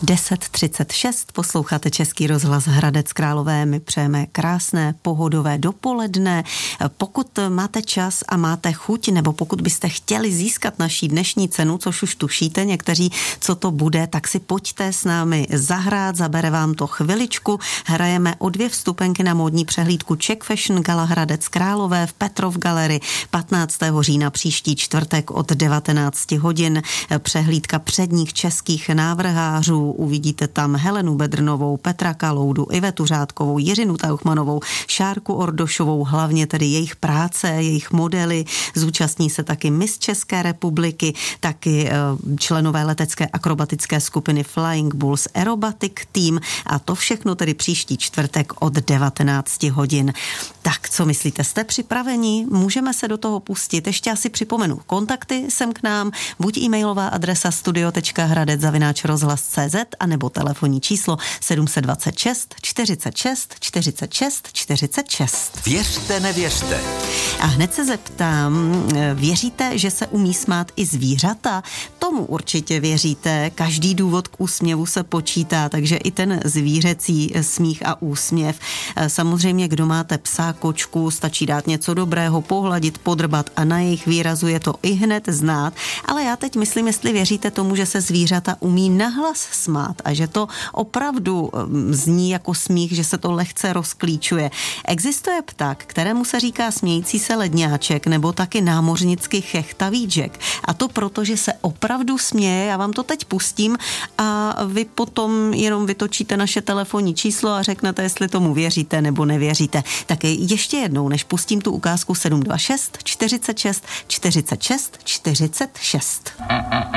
10:36, posloucháte Český rozhlas Hradec Králové, my přejeme krásné pohodové dopoledne. Pokud máte čas a máte chuť, nebo pokud byste chtěli získat naší dnešní cenu, což už tušíte někteří, co to bude, tak si pojďte s námi zahrát, zabere vám to chviličku. Hrajeme o 2 vstupenky na módní přehlídku Czech Fashion Gala Hradec Králové v Petrov Galerii 15. října příští čtvrtek od 19 hodin. Přehlídka předních českých návrhářů. Uvidíte tam Helenu Bedrnovou, Petra Kaloudu, Ivetu Řádkovou, Jiřinu Tauchmanovou, Šárku Ordošovou, hlavně tedy jejich práce, jejich modely. Zúčastní se taky Miss České republiky, taky členové letecké akrobatické skupiny Flying Bulls Aerobatic Team a to všechno tedy příští čtvrtek od 19 hodin. Tak, co myslíte, jste připraveni? Můžeme se do toho pustit. Ještě asi připomenu kontakty sem k nám, buď e-mailová adresa studio.hradec@rozhlas.cz a nebo telefonní číslo 726 46 46 46. Věřte, nevěřte. A hned se zeptám, věříte, že se umí smát i zvířata? Tomu určitě věříte, každý důvod k úsměvu se počítá, takže i ten zvířecí smích a úsměv. Samozřejmě, kdo máte psa, kočku, stačí dát něco dobrého, pohladit, podrbat a na jejich výrazu je to i hned znát. Ale já teď myslím, jestli věříte tomu, že se zvířata umí nahlas smát a že to opravdu zní jako smích, že se to lehce rozklíčuje. Existuje pták, kterému se říká smějící se ledňáček nebo taky námořnicky chechtavý Jack. A to proto, že se opravdu směje. Já vám to teď pustím a vy potom jenom vytočíte naše telefonní číslo a řeknete, jestli tomu věříte nebo nevěříte. Tak ještě jednou, než pustím tu ukázku 726 46 46 46.